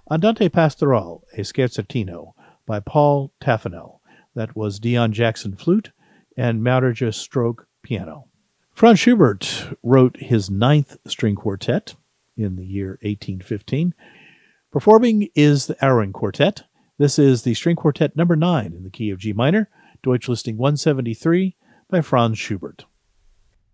Andante Pastoral, a scherzatino by Paul Taffanel. That was Dion Jackson flute and Maureja Stroke piano. Franz Schubert wrote his ninth string quartet in the year 1815. Performing is the Aron Quartet. This is the string quartet number 9 in the key of G minor, Deutsch listing 173 by Franz Schubert.